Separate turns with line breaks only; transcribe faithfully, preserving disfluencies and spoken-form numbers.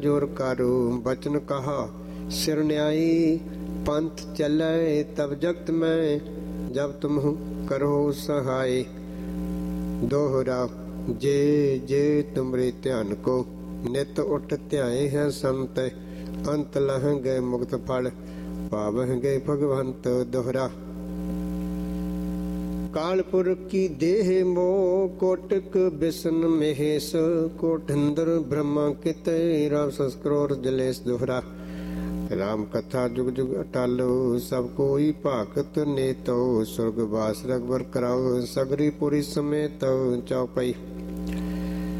जोर कारू बचन कहा सिर न्यायी, पंथ चले तब जगत में, जब तुम करो सहाय। दोहरा जे जे तुमरे ध्यान को, नित उठ ध्याए हैं संत, अंत लह गए मुक्त फल, पावह गए भगवंत। दोहरा कालपुर की देह मोह, कोटक बिसन महेश, कोठिंद्र ब्रह्मा कित, राम संस्करोर जलेश। दोहरा राम कथा जुग जुग अटालो, सब कोई भागत नेतो, सुर्गवास रघुबर कराओ, सगरी पुरी समेत। चौपाई